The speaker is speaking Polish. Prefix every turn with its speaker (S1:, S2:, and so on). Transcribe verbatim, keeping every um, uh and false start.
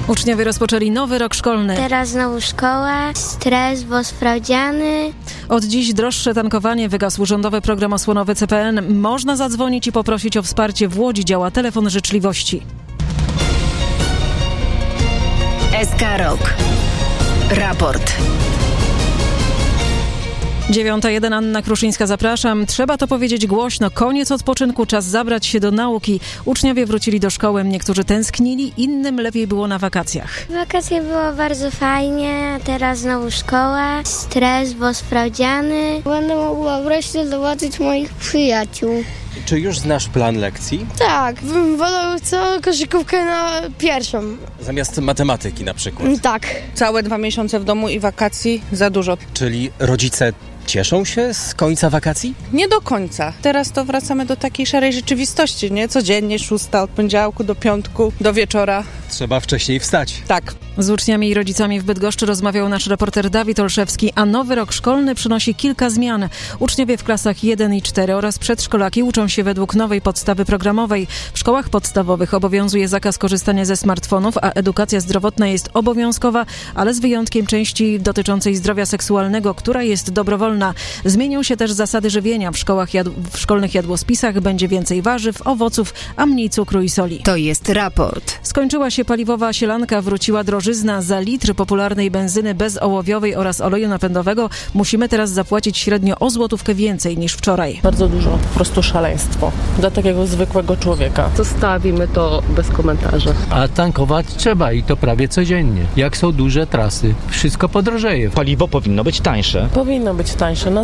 S1: Uczniowie rozpoczęli nowy rok szkolny.
S2: Teraz znowu szkoła, stres, bo sprawdziany.
S1: Od dziś droższe tankowanie, wygasł rządowy program osłonowy C P N. Można zadzwonić i poprosić o wsparcie. W Łodzi działa telefon życzliwości.
S3: S K Rok. Raport.
S1: dziewiąta jeden, Anna Kruszyńska, zapraszam. Trzeba to powiedzieć głośno. Koniec odpoczynku, czas zabrać się do nauki. Uczniowie wrócili do szkoły, niektórzy tęsknili, innym lepiej było na wakacjach.
S2: Wakacje było bardzo fajnie, a teraz znowu szkoła, stres, bo sprawdziany. Będę mogła wreszcie zobaczyć moich przyjaciół.
S4: Czy już znasz plan lekcji?
S5: Tak, bym wolał całą koszykówkę na pierwszą.
S4: Zamiast matematyki na przykład.
S5: Tak.
S6: Całe dwa miesiące w domu i wakacji za dużo.
S4: Czyli rodzice cieszą się z końca wakacji?
S6: Nie do końca. Teraz to wracamy do takiej szarej rzeczywistości, nie? Codziennie szósta, od poniedziałku do piątku, do wieczora.
S4: Trzeba wcześniej wstać.
S6: Tak.
S1: Z uczniami i rodzicami w Bydgoszczy rozmawiał nasz reporter Dawid Olszewski, a nowy rok szkolny przynosi kilka zmian. Uczniowie w klasach jeden i cztery oraz przedszkolaki uczą się według nowej podstawy programowej. W szkołach podstawowych obowiązuje zakaz korzystania ze smartfonów, a edukacja zdrowotna jest obowiązkowa, ale z wyjątkiem części dotyczącej zdrowia seksualnego, która jest dobrowolna. Zmienią się też zasady żywienia. W szkołach jad- w szkolnych jadłospisach będzie więcej warzyw, owoców, a mniej cukru i soli.
S3: To jest raport.
S1: Skończyła się paliwowa sielanka, wróciła drożyzna. Za litr popularnej benzyny bezołowiowej oraz oleju napędowego musimy teraz zapłacić średnio o złotówkę więcej niż wczoraj.
S7: Bardzo dużo, po prostu szaleństwo dla takiego zwykłego człowieka.
S8: Zostawimy to bez komentarza.
S9: A tankować trzeba i to prawie codziennie. Jak są duże trasy, wszystko podrożeje.
S10: Paliwo powinno być tańsze.
S7: Powinno być tańsze. No